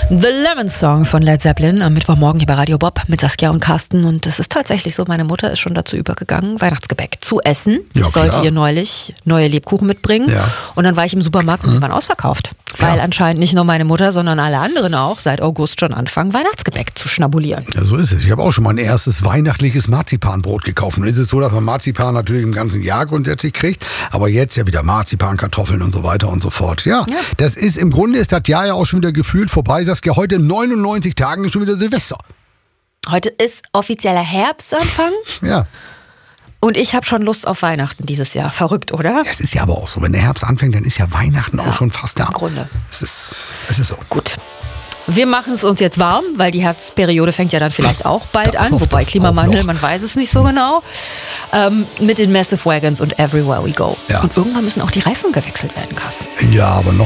The Lemon Song von Led Zeppelin am Mittwochmorgen hier bei Radio Bob mit Saskia und Carsten. Und es ist tatsächlich so, meine Mutter ist schon dazu übergegangen, Weihnachtsgebäck zu essen. Ja, ich sollte ihr neulich neue Lebkuchen mitbringen. Ja. Und dann war ich im Supermarkt und die waren ausverkauft. Weil anscheinend nicht nur meine Mutter, sondern alle anderen auch seit August schon anfangen, Weihnachtsgebäck zu schnabulieren. Ja, so ist es. Ich habe auch schon mal ein erstes weihnachtliches Marzipanbrot gekauft. Und es ist so, dass man Marzipan natürlich im ganzen Jahr grundsätzlich kriegt. Aber jetzt ja wieder Marzipan, Kartoffeln und so weiter und so fort. Ja, das ist im Grunde ist das Jahr ja auch schon wieder gefühlt vorbei. Saskia, heute in 99 Tagen ist schon wieder Silvester. Heute ist offizieller Herbstanfang. Ja. Und ich habe schon Lust auf Weihnachten dieses Jahr. Verrückt, oder? Es ist ja aber auch so, wenn der Herbst anfängt, dann ist ja Weihnachten auch schon fast da. Im Grunde. Es ist so. Gut. Wir machen es uns jetzt warm, weil die Herbstperiode fängt ja dann vielleicht auch bald an. Wobei das Klimawandel, auch noch. man weiß es nicht so genau. Mit den Massive Wagons und Everywhere We Go. Ja. Und irgendwann müssen auch die Reifen gewechselt werden, Carsten. Ja, aber noch